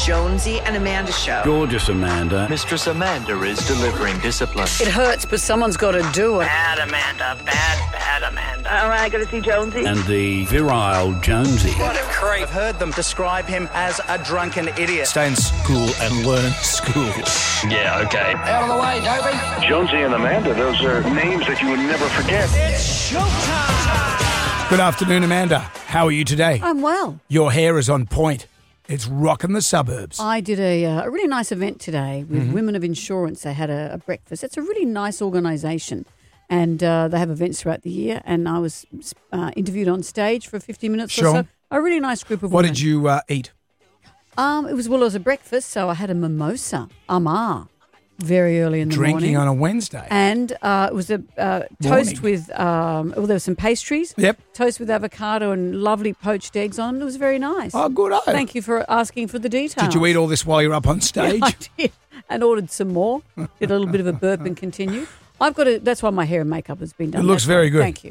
Jonesy and Amanda Show. Gorgeous Amanda. Mistress Amanda is delivering discipline. It hurts, but someone's got to do it. Bad Amanda. Bad Amanda. All right, got to see Jonesy. And the virile Jonesy. What a creep. I've heard them describe him as a drunken idiot. Stay in school and learn school. Yeah, okay. Out of the way, Dobie. Jonesy and Amanda, those are names that you would never forget. It's showtime. Good afternoon, Amanda. How are you today? I'm well. Your hair is on point. It's rocking the suburbs. I did a really nice event today with Women of Insurance. They had a breakfast. It's a really nice organisation, and they have events throughout the year. And I was interviewed on stage for 50 minutes or so. A really nice group of women. What did you eat? It was a breakfast, so I had a mimosa, very early in the morning. Drinking on a Wednesday. And it was a toast with, there were some pastries. Yep. Toast with avocado and lovely poached eggs on. It was very nice. Oh, good. Thank you for asking for the details. Did you eat all this while you're up on stage? Yeah, I did. And ordered some more. Did a little bit of a burp and continued. That's why my hair and makeup has been done. It looks very good. Thank you.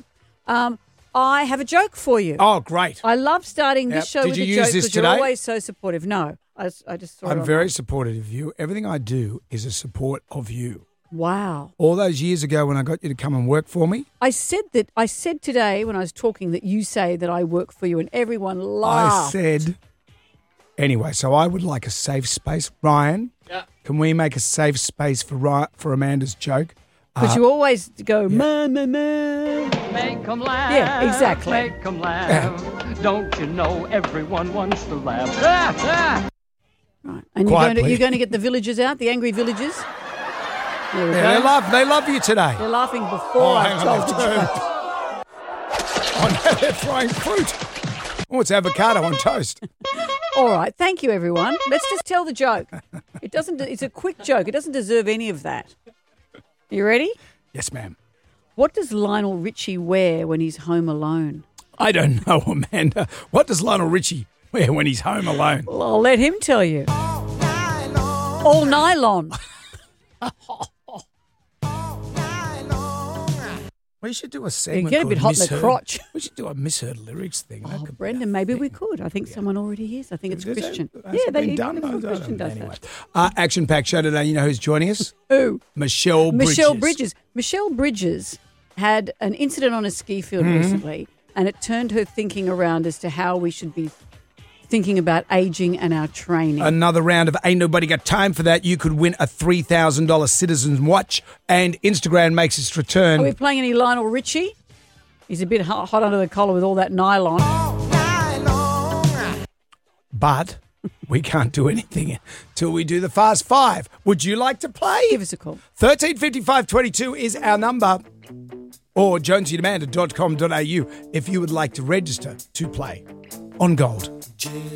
I have a joke for you. Oh, great. I love starting this show with a joke because you're always so supportive. No, I just saw it. I'm very supportive of you. Everything I do is a support of you. Wow. All those years ago when I got you to come and work for me. I said today when I was talking that you say that I work for you and everyone laughed. I said. Anyway, so I would like a safe space. Ryan, can we make a safe space for Amanda's joke? Because you always go, ma. Make 'em laugh. Yeah, exactly. Make 'em laugh. Don't you know everyone wants to laugh? Right. And you're going to get the villagers out, the angry villagers? There we go. They love you today. They're laughing before I've told the joke. Oh, no, they're throwing fruit. Oh, it's avocado on toast. All right. Thank you, everyone. Let's just tell the joke. It's a quick joke. It doesn't deserve any of that. You ready? Yes, ma'am. What does Lionel Richie wear when he's home alone? I don't know, Amanda. What does Lionel Richie wear when he's home alone? Well, I'll let him tell you. All nylon. We should do a segment. You get a bit hot in the crotch. We should do a misheard lyrics thing. Oh, Brendan, maybe we could. I think someone already is. I think it's Christian. Been done. Christian does anyway. that. Action-packed show today. You know who's joining us? Who? Michelle Bridges. Michelle Bridges had an incident on a ski field recently, and it turned her thinking around as to how we should be thinking about aging and our training. Another round of Ain't Nobody Got Time for That. You could win a $3,000 Citizen's watch, and Instagram makes its return. Are we playing any Lionel Richie? He's a bit hot under the collar with all that nylon. But we can't do anything till we do the Fast Five. Would you like to play? Give us a call. 135522 is our number. Or jonesyandamanda.com.au if you would like to register to play on Gold.